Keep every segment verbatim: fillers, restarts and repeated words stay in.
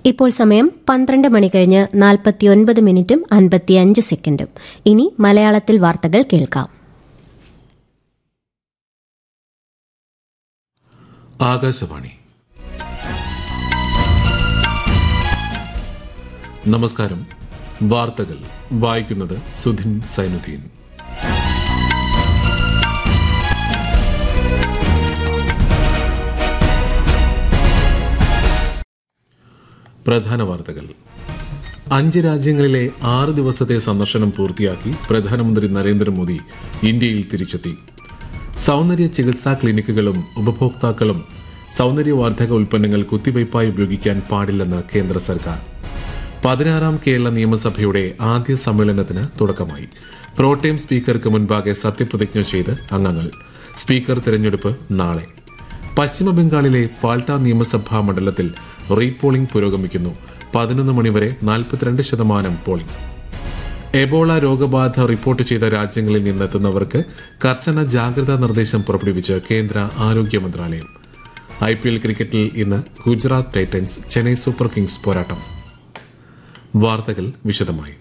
ഇപ്പോൾ സമയം പന്ത്രണ്ട് മണി കഴിഞ്ഞ് നാൽപ്പത്തിയൊൻപത് മിനിറ്റും അൻപത്തിയഞ്ച് സെക്കൻഡും. ഇനി മലയാളത്തിൽ വാർത്തകൾ കേൾക്കാം. ആകാശവാണി. നമസ്കാരം. വാർത്തകൾ വായിക്കുന്നത് സുധിൻ സൈനുദ്ദീൻ. പ്രധാന വാർത്തകൾ. അഞ്ച് രാജ്യങ്ങളിലെ ആറ് ദിവസത്തെ സന്ദർശനം പൂർത്തിയാക്കി പ്രധാനമന്ത്രി നരേന്ദ്രമോദി ഇന്ത്യയിൽ തിരിച്ചെത്തി. സൌന്ദര്യ ചികിത്സാ ക്ലിനിക്കുകളും ഉപഭോക്താക്കളും സൌന്ദര്യവർദ്ധക ഉൽപ്പന്നങ്ങൾ കുത്തിവയ്പായി ഉപയോഗിക്കാൻ പാടില്ലെന്ന് കേന്ദ്ര സർക്കാർ. പതിനാറാം കേരള നിയമസഭയുടെ ആദ്യ സമ്മേളനത്തിന് തുടക്കമായി. പ്രോടേം സ്പീക്കർക്ക് മുൻപാകെ സത്യപ്രതിജ്ഞ ചെയ്ത് അംഗങ്ങൾ. സ്പീക്കർ തെരഞ്ഞെടുപ്പ് നാളെ. പശ്ചിമബംഗാളിലെ ഫാൽട്ട നിയമസഭാ മണ്ഡലത്തിൽ റീപോളിംഗ് പുരോഗമിക്കുന്നു. പതിനൊന്ന് മണിവരെ നാൽപ്പത്തിരണ്ട് ശതമാനം പോളിംഗ്. എബോള രോഗബാധ റിപ്പോർട്ട് ചെയ്ത രാജ്യങ്ങളിൽ നിന്നെത്തുന്നവർക്ക് കർശന ജാഗ്രതാ നിർദ്ദേശം പുറപ്പെടുവിച്ച് കേന്ദ്ര ആരോഗ്യ മന്ത്രാലയം. ഐ പി എൽ ക്രിക്കറ്റിൽ ഇന്ന് Gujarat Titans Chennai super Kings പോരാട്ടം. വാർത്തകൾ വിശദമായി.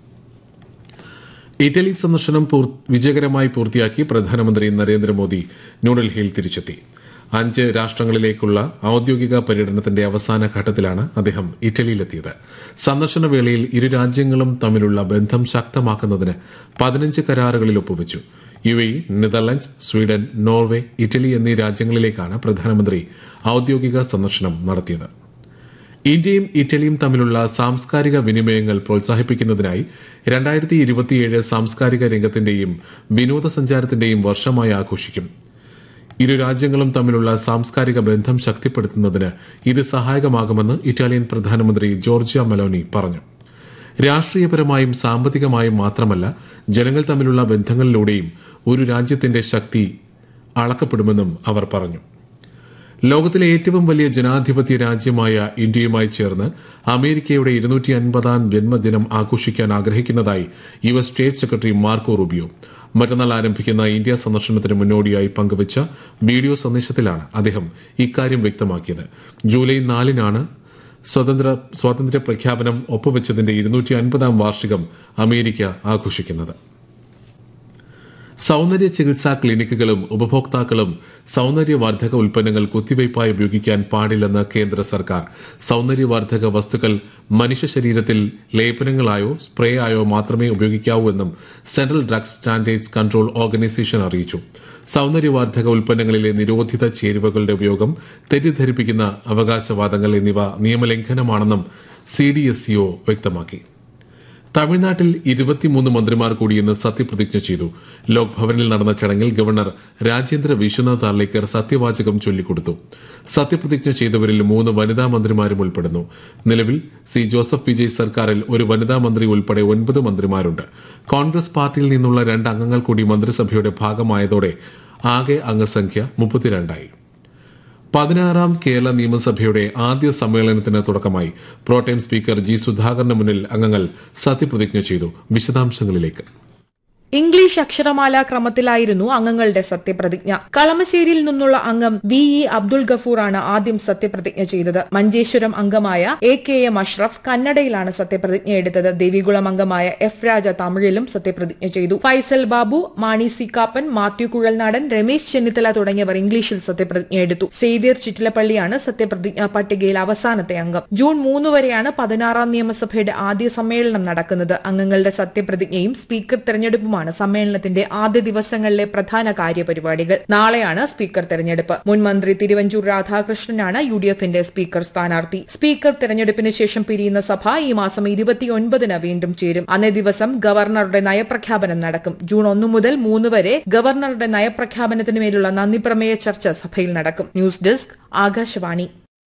ഇറ്റലി സന്ദർശനം വിജയകരമായി പൂർത്തിയാക്കി പ്രധാനമന്ത്രി നരേന്ദ്രമോദി ന്യൂഡൽഹിയിൽ തിരിച്ചെത്തി. അഞ്ച് രാഷ്ട്രങ്ങളിലേക്കുള്ള ഔദ്യോഗിക പര്യടനത്തിന്റെ അവസാന ഘട്ടത്തിലാണ് അദ്ദേഹം ഇറ്റലിയിലെത്തിയത്. സന്ദർശന വേളയിൽ ഇരു രാജ്യങ്ങളും തമ്മിലുള്ള ബന്ധം ശക്തമാക്കുന്നതിന് പതിനഞ്ച് കരാറുകളിൽ ഒപ്പുവച്ചു. U A E, Netherlands, Sweden, Norway, Italy എന്നീ രാജ്യങ്ങളിലേക്കാണ് പ്രധാനമന്ത്രി ഔദ്യോഗിക സന്ദർശനം നടത്തിയത്. ഇന്ത്യയും ഇറ്റലിയും തമ്മിലുള്ള സാംസ്കാരിക വിനിമയങ്ങൾ പ്രോത്സാഹിപ്പിക്കുന്നതിനായി രണ്ടായിരത്തി ഇരുപത്തിയേഴ് സാംസ്കാരിക രംഗത്തിന്റെയും വിനോദസഞ്ചാരത്തിന്റെയും വർഷമായി ആഘോഷിക്കും. ഇരു രാജ്യങ്ങളും തമ്മിലുള്ള സാംസ്കാരിക ബന്ധം ശക്തിപ്പെടുത്തുന്നതിന് ഇത് സഹായകമാകുമെന്ന് ഇറ്റാലിയൻ പ്രധാനമന്ത്രി ജോർജിയ മെലോനി പറഞ്ഞു. രാഷ്ട്രീയപരമായും സാമ്പത്തികമായും മാത്രമല്ല, ജനങ്ങൾ തമ്മിലുള്ള ബന്ധങ്ങളിലൂടെയും ഒരു രാജ്യത്തിന്റെ ശക്തി അളക്കപ്പെടുമെന്നും അവർ പറഞ്ഞു. ലോകത്തിലെ ഏറ്റവും വലിയ ജനാധിപത്യ രാജ്യമായ ഇന്ത്യയുമായി ചേർന്ന് അമേരിക്കയുടെ ഇരുന്നൂറ്റി അൻപതാം ജന്മദിനം ആഘോഷിക്കാൻ ആഗ്രഹിക്കുന്നതായി U S state secretary Marco Rubio മറ്റന്നാൾ ആരംഭിക്കുന്ന ഇന്ത്യ സന്ദർശനത്തിന് മുന്നോടിയായി പങ്കുവച്ച വീഡിയോ സന്ദേശത്തിലാണ് അദ്ദേഹം ഇക്കാര്യം വ്യക്തമാക്കിയത്. ജൂലൈ നാലിനാണ് സ്വതന്ത്ര സ്വാതന്ത്ര്യ പ്രഖ്യാപനം ഒപ്പുവെച്ചതിന്റെ ഇരുന്നൂറ്റി അൻപതാം വാർഷികം അമേരിക്ക ആഘോഷിക്കുന്നത്. സൌന്ദര്യ ചികിത്സാ ക്ലിനിക്കുകളും ഉപഭോക്താക്കളും സൌന്ദര്യവർദ്ധക ഉൽപ്പന്നങ്ങൾ കുത്തിവയ്പായി ഉപയോഗിക്കാൻ പാടില്ലെന്ന് കേന്ദ്ര സർക്കാർ. സൌന്ദര്യവർദ്ധക വസ്തുക്കൾ മനുഷ്യ ശരീരത്തിൽ ലേപനങ്ങളായോ സ്പ്രേ ആയോ മാത്രമേ ഉപയോഗിക്കാവൂ എന്നും central drugs standards control organisation അറിയിച്ചു. സൌന്ദര്യവർദ്ധക ഉൽപ്പന്നങ്ങളിലെ നിരോധിത ചേരുവകളുടെ ഉപയോഗം, തെറ്റിദ്ധരിപ്പിക്കുന്ന അവകാശവാദങ്ങൾ എന്നിവ നിയമലംഘനമാണെന്നും C D S E O വ്യക്തമാക്കി. തമിഴ്നാട്ടിൽ ഇരുപത്തിമൂന്ന് മന്ത്രിമാർ കൂടി ഇന്ന് സത്യപ്രതിജ്ഞ ചെയ്തു. ലോക്ഭവനിൽ നടന്ന ചടങ്ങിൽ ഗവർണർ രാജേന്ദ്ര വിശ്വനാഥ് ആർലേക്കർ സത്യവാചകം ചൊല്ലിക്കൊടുത്തു. സത്യപ്രതിജ്ഞ ചെയ്തവരിൽ മൂന്ന് വനിതാ മന്ത്രിമാരും ഉൾപ്പെടുന്നു. നിലവിൽ സി ജോസഫ് വിജയ് സർക്കാരിൽ ഒരു വനിതാ മന്ത്രി ഉൾപ്പെടെ ഒൻപത് മന്ത്രിമാരുണ്ട്. കോൺഗ്രസ് പാർട്ടിയിൽ നിന്നുള്ള രണ്ട് അംഗങ്ങൾ കൂടി മന്ത്രിസഭയുടെ ഭാഗമായതോടെ ആകെ അംഗസംഖ്യ മുപ്പത്തിരണ്ടായി. പതിനാറാം കേരള നിയമസഭയുടെ ആദ്യ സമ്മേളനത്തിന് തുടക്കമായി. പ്രോടേം സ്പീക്കർ ജി സുധാകരന് മുന്നിൽ അംഗങ്ങൾ സത്യപ്രതിജ്ഞ ചെയ്തു. വിശദാംശങ്ങളിലേക്ക്. ഇംഗ്ലീഷ് അക്ഷരമാല ക്രമത്തിലായിരുന്നു അംഗങ്ങളുടെ സത്യപ്രതിജ്ഞ. കളമശ്ശേരിയിൽ നിന്നുള്ള അംഗം വി ഇ അബ്ദുൾ ഗഫൂറാണ് ആദ്യം സത്യപ്രതിജ്ഞ ചെയ്തത്. മഞ്ചേശ്വരം അംഗമായ എ കെ എം അഷ്റഫ് കന്നഡയിലാണ് സത്യപ്രതിജ്ഞ എടുത്തത്. ദേവികുളം അംഗമായ എഫ് രാജ തമിഴിലും സത്യപ്രതിജ്ഞ ചെയ്തു. ഫൈസൽ ബാബു, മാണി സി കാപ്പൻ, മാത്യു കുഴൽനാടൻ, രമേശ് ചെന്നിത്തല തുടങ്ങിയവർ ഇംഗ്ലീഷിൽ സത്യപ്രതിജ്ഞ എടുത്തു. സേവ്യർ ചിറ്റിലപ്പള്ളിയാണ് സത്യപ്രതിജ്ഞാ പട്ടികയിൽ അവസാനത്തെ അംഗം. ജൂൺ മൂന്ന് വരെയാണ് പതിനാറാം നിയമസഭയുടെ ആദ്യ സമ്മേളനം നടക്കുന്നത്. അംഗങ്ങളുടെ സത്യപ്രതിജ്ഞയും സ്പീക്കർ തെരഞ്ഞെടുപ്പുമാണ് സമ്മേളനത്തിന്റെ ആദ്യ ദിവസങ്ങളിലെ പ്രധാന കാര്യപരിപാടികൾ. നാളെയാണ് സ്പീക്കർ തെരഞ്ഞെടുപ്പ്. മുൻ മന്ത്രി തിരുവഞ്ചൂർ രാധാകൃഷ്ണനാണ് യു ഡി എഫിന്റെ സ്പീക്കർ സ്ഥാനാർത്ഥി. സ്പീക്കർ തെരഞ്ഞെടുപ്പിന് ശേഷം പിരിയുന്ന സഭ ഈ മാസം ഇരുപത്തിയൊൻപതിന് വീണ്ടും ചേരും. അന്നേ ദിവസം ഗവർണറുടെ നയപ്രഖ്യാപനം നടക്കും. ജൂൺ ഒന്ന് മുതൽ മൂന്ന് വരെ ഗവർണറുടെ നയപ്രഖ്യാപനത്തിന് മേലുള്ള നന്ദിപ്രമേയ ചർച്ച സഭയിൽ നടക്കും. News desk, Akashvani.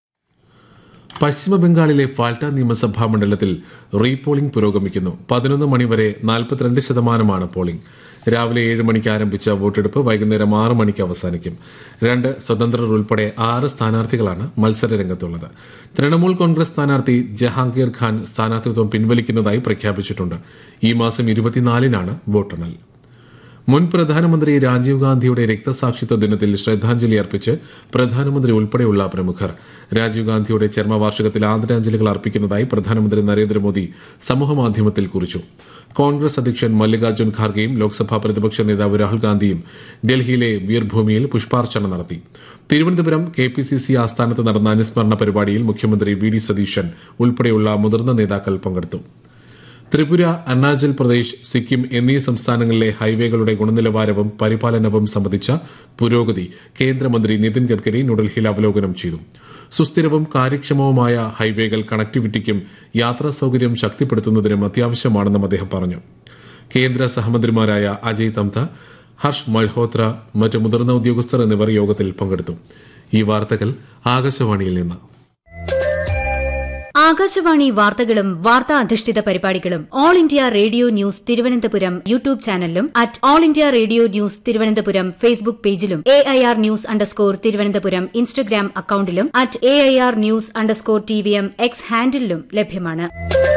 പശ്ചിമബംഗാളിലെ ഫാൽട്ട നിയമസഭാ മണ്ഡലത്തിൽ റീപോളിംഗ് പുരോഗമിക്കുന്നു. പതിനൊന്ന് മണിവരെ നാൽപ്പത്തിരണ്ട് ശതമാനമാണ് പോളിംഗ്. രാവിലെ ഏഴ് മണിക്ക് ആരംഭിച്ച വോട്ടെടുപ്പ് വൈകുന്നേരം ആറ് മണിക്ക് അവസാനിക്കും. രണ്ട് സ്വതന്ത്രർ ഉൾപ്പെടെ ആറ് സ്ഥാനാർത്ഥികളാണ് മത്സരരംഗത്തുള്ളത്. തൃണമൂൽ കോൺഗ്രസ് സ്ഥാനാർത്ഥി ജഹാംഗീർ ഖാൻ സ്ഥാനാർത്ഥിത്വം പിൻവലിക്കുന്നതായി പ്രഖ്യാപിച്ചിട്ടുണ്ട്. ഈ മാസം ഇരുപത്തിനാലിനാണ് വോട്ടെണ്ണൽ. മുൻ പ്രധാനമന്ത്രി രാജീവ് ഗാന്ധിയുടെ രക്തസാക്ഷിത്വ ദിനത്തിൽ ശ്രദ്ധാഞ്ജലി അർപ്പിച്ച് പ്രധാനമന്ത്രി ഉൾപ്പെടെയുള്ള പ്രമുഖർ. രാജീവ് ഗാന്ധിയുടെ ചരമവാർഷികത്തിൽ ആദരാഞ്ജലികൾ അർപ്പിക്കുന്നതായി പ്രധാനമന്ത്രി നരേന്ദ്രമോദി സമൂഹമാധ്യമത്തിൽ കുറിച്ചു. കോൺഗ്രസ് അധ്യക്ഷൻ മല്ലികാർജ്ജുൻ ഖാർഗെയും ലോക്സഭാ പ്രതിപക്ഷ നേതാവ് രാഹുൽ ഗാന്ധിയും ഡൽഹിയിലെ വീർഭൂമിയിൽ പുഷ്പാർച്ചന നടത്തി. Thiruvananthapuram K P C C ആസ്ഥാനത്ത് നടന്ന അനുസ്മരണ പരിപാടിയിൽ മുഖ്യമന്ത്രി വി ഡി സതീശൻ ഉൾപ്പെടെയുള്ള മുതിർന്ന നേതാക്കൾ പങ്കെടുത്തു. ത്രിപുര, അരുണാചൽ പ്രദേശ്, സിക്കിം എന്നീ സംസ്ഥാനങ്ങളിലെ ഹൈവേകളുടെ ഗുണനിലവാരവും പരിപാലനവും സംബന്ധിച്ച പുരോഗതി കേന്ദ്രമന്ത്രി നിതിൻ ഗഡ്കരി ന്യൂഡൽഹിയിൽ അവലോകനം ചെയ്തു. സുസ്ഥിരവും കാര്യക്ഷമവുമായ ഹൈവേകൾ കണക്ടിവിറ്റിക്കും യാത്രാ സൌകര്യം ശക്തിപ്പെടുത്തുന്നതിനും അത്യാവശ്യമാണെന്നും അദ്ദേഹം പറഞ്ഞു. കേന്ദ്ര സഹമന്ത്രിമാരായ അജയ് തംത, ഹർഷ് മൽഹോത്ര, മറ്റ് മുതിർന്ന ഉദ്യോഗസ്ഥർ എന്നിവർ യോഗത്തിൽ പങ്കെടുത്തു. ഈ വാർത്തകൾ ആകാശവാണിയിൽ നിന്ന്. ആകാശവാണി വാർത്തകളും വാർത്താ അധിഷ്ഠിത പരിപാടികളും all India radio news Thiruvananthapuram YouTube ചാനലിലും at all India radio news Thiruvananthapuram Facebook പേജിലും A I R news underscore Thiruvananthapuram Instagram അക്കൌണ്ടിലും at A I R news underscore T V M X ഹാൻഡിലും ലഭ്യമാണ്.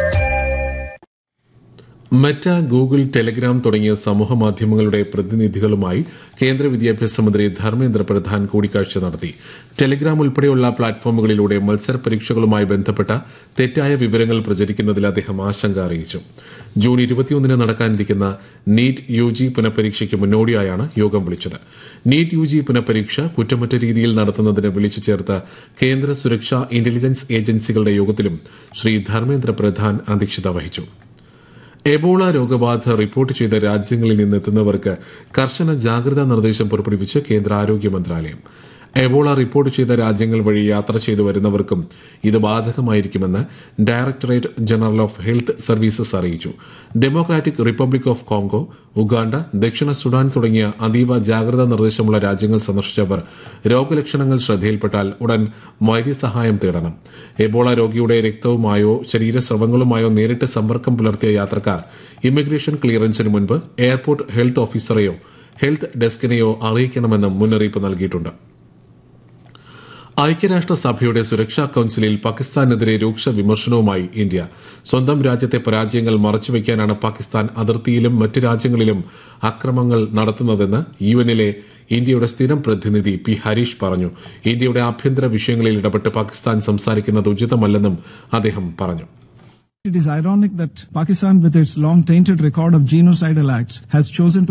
മെറ്റ, ഗൂഗിൾ, ടെലഗ്രാം തുടങ്ങിയ സമൂഹമാധ്യമങ്ങളുടെ പ്രതിനിധികളുമായി കേന്ദ്ര വിദ്യാഭ്യാസ മന്ത്രി ധർമ്മേന്ദ്ര പ്രധാൻ കൂടിക്കാഴ്ച നടത്തി. ടെലഗ്രാം ഉൾപ്പെടെയുള്ള പ്ലാറ്റ്ഫോമുകളിലൂടെ മത്സര പരീക്ഷകളുമായി ബന്ധപ്പെട്ട തെറ്റായ വിവരങ്ങൾ പ്രചരിക്കുന്നതിൽ അദ്ദേഹം ആശങ്ക അറിയിച്ചു. ജൂൺ ഇരുപത്തിയൊന്നിന് നടക്കാനിരിക്കുന്ന നീറ്റ് യു ജി പുനഃപരീക്ഷയ്ക്ക് മുന്നോടിയായാണ് യോഗം വിളിച്ചത്. നീറ്റ് യു ജി പുനഃപരീക്ഷ കുറ്റമറ്റ രീതിയിൽ നടത്തുന്നതിന് വിളിച്ചു ചേർത്ത കേന്ദ്ര സുരക്ഷാ ഇന്റലിജൻസ് ഏജൻസികളുടെ യോഗത്തിലും ശ്രീ ധർമ്മേന്ദ്ര പ്രധാൻ അധ്യക്ഷത വഹിച്ചു. എബോള രോഗബാധ റിപ്പോർട്ട് ചെയ്ത രാജ്യങ്ങളിൽ നിന്നെത്തുന്നവർക്ക് കർശന ജാഗ്രതാ നിർദ്ദേശം പുറപ്പെടുവിച്ച് കേന്ദ്ര ആരോഗ്യ മന്ത്രാലയം. എബോള റിപ്പോർട്ട് ചെയ്ത രാജ്യങ്ങൾ വഴി യാത്ര ചെയ്തു വരുന്നവർക്കും ഇത് ബാധകമായിരിക്കുമെന്ന് directorate general of health services അറിയിച്ചു. Democratic republic of Congo, Uganda, ദക്ഷിണ സുഡാൻ തുടങ്ങിയ അതീവ ജാഗ്രതാ നിർദ്ദേശമുള്ള രാജ്യങ്ങൾ സന്ദർശിച്ചവർ രോഗലക്ഷണങ്ങൾ ശ്രദ്ധയിൽപ്പെട്ടാൽ ഉടൻ വൈദ്യസഹായം തേടണം. എബോള രോഗിയുടെ രക്തവുമായോ ശരീരസ്രവങ്ങളുമായോ നേരിട്ട് സമ്പർക്കം പുലർത്തിയ യാത്രക്കാർ ഇമിഗ്രേഷൻ ക്ലിയറൻസിന് മുൻപ് എയർപോർട്ട് ഹെൽത്ത് ഓഫീസറെയോ ഹെൽത്ത് ഡെസ്കിനെയോ അറിയിക്കണമെന്നും മുന്നറിയിപ്പ് നൽകിയിട്ടുണ്ട്. ഐക്യരാഷ്ട്രസഭയുടെ സുരക്ഷാ കൌൺസിലിൽ പാകിസ്ഥാനെതിരെ രൂക്ഷ വിമർശനവുമായി ഇന്ത്യ. സ്വന്തം രാജ്യത്തെ പരാജയങ്ങൾ മറച്ചുവെക്കാനാണ് പാകിസ്ഥാൻ അതിർത്തിയിലും മറ്റ് രാജ്യങ്ങളിലും അക്രമങ്ങൾ നടത്തുന്നതെന്ന് യുഎന്നിലെ ഇന്ത്യയുടെ സ്ഥിരം പ്രതിനിധി പി ഹരീഷ് പറഞ്ഞു. ഇന്ത്യയുടെ ആഭ്യന്തര വിഷയങ്ങളിൽ ഇടപെട്ട് പാകിസ്ഥാൻ സംസാരിക്കുന്നത് ഉചിതമല്ലെന്നും അദ്ദേഹം പറഞ്ഞു. It is ironic that Pakistan, with its long tainted record of genocidal acts, has chosen to